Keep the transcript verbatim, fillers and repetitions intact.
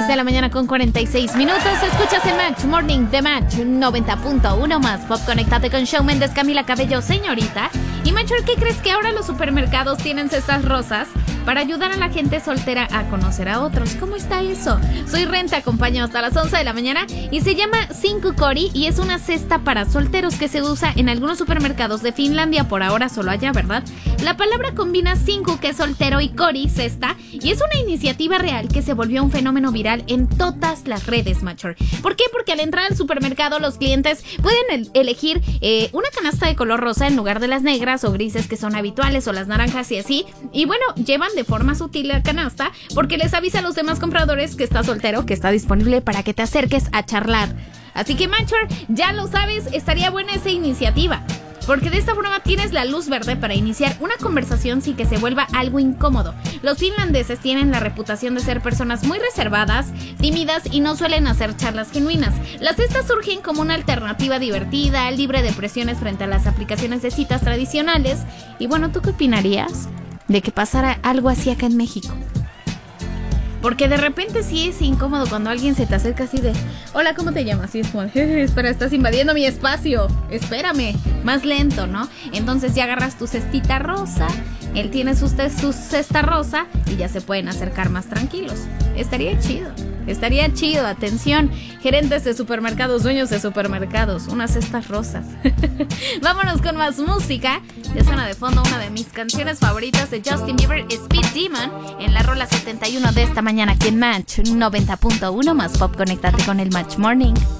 de la mañana con cuarenta y seis minutos. Escuchas el Match Morning de Match noventa punto uno más Pop. Conéctate con Shawn Mendes, Camila Cabello, señorita. Y Matcher, ¿qué crees? Que ahora los supermercados tienen cestas rosas para ayudar a la gente soltera a conocer a otros. ¿Cómo está eso? Soy Ren, te acompaño hasta las once de la mañana y se llama Cinco Kori y es una cesta para solteros que se usa en algunos supermercados de Finlandia, por ahora solo allá, ¿verdad? La palabra combina cinco, que es soltero, y Kori, cesta, y es una iniciativa real que se volvió un fenómeno viral en todas las redes, Matcher. ¿Por qué? Porque al entrar al supermercado los clientes pueden el- elegir eh, una canasta de color rosa en lugar de las negras o grises que son habituales, o las naranjas y así, y bueno, llevan de forma sutil la canasta porque les avisa a los demás compradores que está soltero, que está disponible para que te acerques a charlar. Así que, Matcher, ya lo sabes, estaría buena esa iniciativa, porque de esta forma tienes la luz verde para iniciar una conversación sin que se vuelva algo incómodo. Los finlandeses tienen la reputación de ser personas muy reservadas, tímidas y no suelen hacer charlas genuinas. Las cestas surgen como una alternativa divertida, libre de presiones frente a las aplicaciones de citas tradicionales. Y bueno, ¿tú qué opinarías de que pasara algo así acá en México? Porque de repente sí es incómodo cuando alguien se te acerca así de: hola, ¿cómo te llamas? Y es como: espera, estás invadiendo mi espacio, espérame, más lento, ¿no? Entonces ya agarras tu cestita rosa, él tiene su, su cesta rosa y ya se pueden acercar más tranquilos. Estaría chido, estaría chido. Atención, gerentes de supermercados, dueños de supermercados, unas cestas rosas. Vámonos con más música. Ya suena de fondo una de mis canciones favoritas de Justin Bieber, Speed Demon, en la rola setenta y uno de esta mañana aquí en Match noventa punto uno más Pop. Conéctate con el Match Morning.